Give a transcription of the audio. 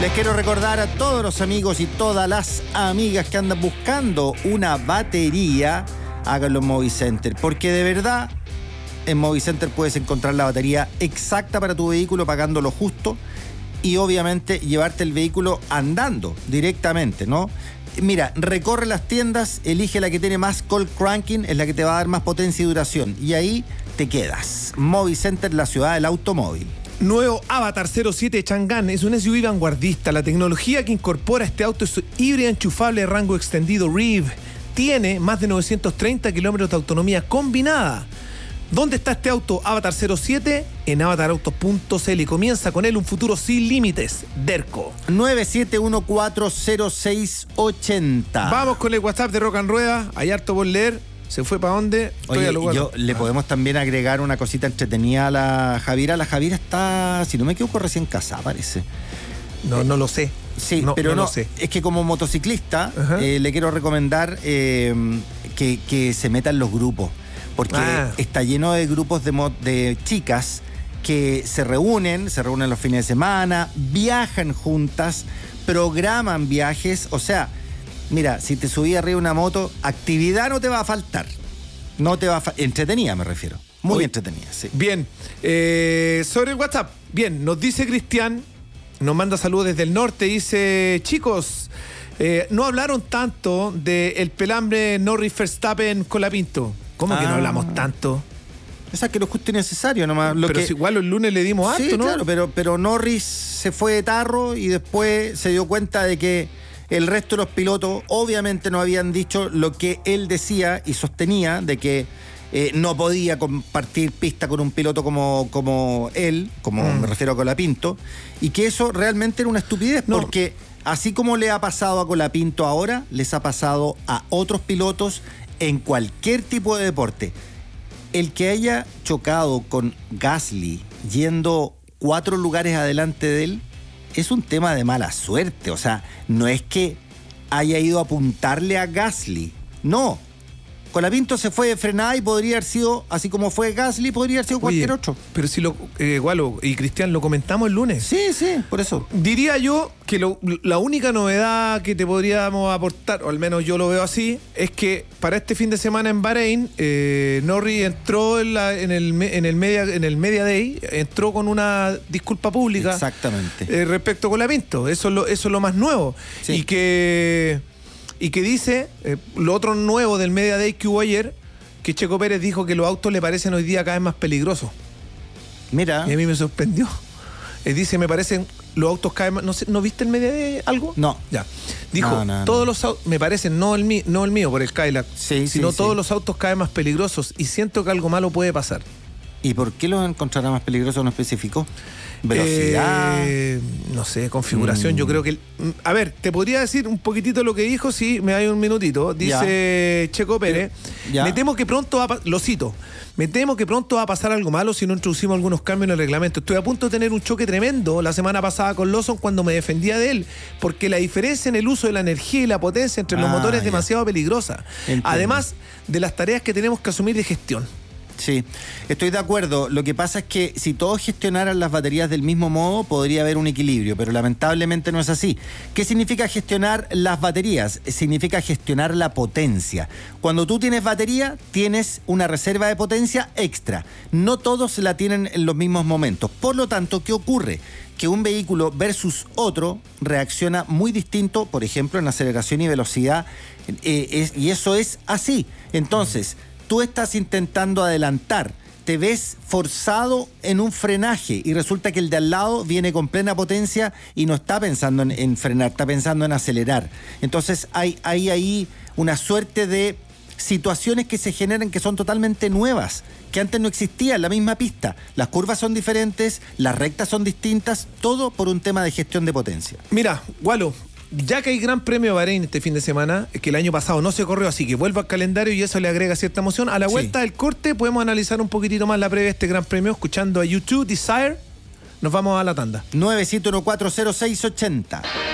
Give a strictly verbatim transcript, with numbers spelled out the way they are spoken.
Les quiero recordar a todos los amigos y todas las amigas que andan buscando una batería, háganlo en Movicenter, porque de verdad en Movicenter puedes encontrar la batería exacta para tu vehículo pagando lo justo y obviamente llevarte el vehículo andando directamente, ¿no? Mira, recorre las tiendas, elige la que tiene más cold cranking, es la que te va a dar más potencia y duración, y ahí te quedas. Movicenter, la ciudad del automóvil. Nuevo Avatar cero siete Chang'an es un S U V vanguardista. La tecnología que incorpora este auto es híbrida enchufable de rango extendido R I V. Tiene más de novecientos treinta kilómetros de autonomía combinada. ¿Dónde está este auto Avatar cero siete? En avatar autos punto c l y comienza con él un futuro sin límites. Derco. nueve siete uno cuatro cero seis ocho cero. Vamos con el WhatsApp de Rock and Rueda. Hay harto por leer. ¿Se fue para dónde? Estoy Oye, a lo yo le podemos también agregar una cosita entretenida a la Javira. La Javira está, si no me equivoco, recién casada, parece. No, no lo sé. Sí, no, pero no, no, lo sé. Es que como motociclista eh, le quiero recomendar eh, que, que se meta en los grupos, porque ah. está lleno de grupos de, mo- de chicas que se reúnen, se reúnen los fines de semana, viajan juntas, programan viajes, o sea... Mira, si te subí arriba una moto, actividad no te va a faltar. No te va a faltar. Entretenida me refiero. Muy Oye, entretenida, sí. Bien. Eh, sobre el WhatsApp. Bien, nos dice Cristian, nos manda saludos desde el norte. Dice, chicos, eh, no hablaron tanto del pelambre Norris Verstappen Colapinto. ¿Cómo ah. que no hablamos tanto? O sea, que lo justo y necesario nomás. Lo pero que... si igual el lunes le dimos harto, sí, ¿no? Claro, pero, pero Norris se fue de tarro y después se dio cuenta de que el resto de los pilotos obviamente no habían dicho lo que él decía y sostenía, de que eh, no podía compartir pista con un piloto como, como él, como mm. me refiero a Colapinto, y que eso realmente era una estupidez, no. porque así como le ha pasado a Colapinto ahora, les ha pasado a otros pilotos en cualquier tipo de deporte. El que haya chocado con Gasly yendo cuatro lugares adelante de él, es un tema de mala suerte. O sea, no es que haya ido a apuntarle a Gasly. No. Colapinto se fue de frenada y podría haber sido, así como fue Gasly, podría haber sido cualquier Oye, otro. Pero si lo, eh, Gualo y Cristian, lo comentamos el lunes. Sí, sí, por eso. Diría yo que lo, la única novedad que te podríamos aportar, o al menos yo lo veo así, es que para este fin de semana en Bahrein, eh, Norris entró en, la, en, el, en, el media, en el Media Day, entró con una disculpa pública. Exactamente. Eh, respecto a Colapinto. Eso es lo, eso es lo más nuevo. Sí. Y que... Y que dice, eh, lo otro nuevo del Media Day que hubo ayer, que Checo Pérez dijo que los autos le parecen hoy día cada vez más peligrosos. Mira. Y a mí me sorprendió. Eh, dice, me parecen los autos cada vez más... No sé, ¿no viste el Media Day algo? No. Ya. Dijo, no, no, todos no. los autos, me parecen, no el, mío, no el mío por el Cadillac, sí, sino sí, todos sí. los autos cada vez más peligrosos y siento que algo malo puede pasar. ¿Y por qué los encontrará más peligrosos? ¿No especificó? ¿Velocidad? Eh, no sé, configuración. Mm. Yo creo que... El, a ver, te podría decir un poquitito lo que dijo si me hay un minutito. Dice ya. Checo Pérez, ya. me temo que pronto va a... Lo cito. Me temo que pronto va a pasar algo malo si no introducimos algunos cambios en el reglamento. Estoy a punto de tener un choque tremendo la semana pasada con Lawson cuando me defendía de él, porque la diferencia en el uso de la energía y la potencia entre los ah, motores es demasiado peligrosa. Entiendo. Además de las tareas que tenemos que asumir de gestión. Sí, estoy de acuerdo. Lo que pasa es que si todos gestionaran las baterías del mismo modo, podría haber un equilibrio, pero lamentablemente no es así. ¿Qué significa gestionar las baterías? Significa gestionar la potencia. Cuando tú tienes batería, tienes una reserva de potencia extra. No todos la tienen en los mismos momentos. Por lo tanto, ¿qué ocurre? Que un vehículo versus otro reacciona muy distinto, por ejemplo, en aceleración y velocidad, eh, es, y eso es así. Entonces, tú estás intentando adelantar, te ves forzado en un frenaje y resulta que el de al lado viene con plena potencia y no está pensando en, en frenar, está pensando en acelerar. Entonces hay, hay ahí una suerte de situaciones que se generan que son totalmente nuevas, que antes no existían en la misma pista. Las curvas son diferentes, las rectas son distintas, todo por un tema de gestión de potencia. Mira, Gualo, ya que hay Gran Premio de Bahrein este fin de semana, que el año pasado no se corrió, así que vuelva al calendario y eso le agrega cierta emoción. A la vuelta sí. del corte podemos analizar un poquitito más la previa de este Gran Premio escuchando a YouTube Desire. Nos vamos a la tanda. nueve siete uno cuatro cero seis ocho cero.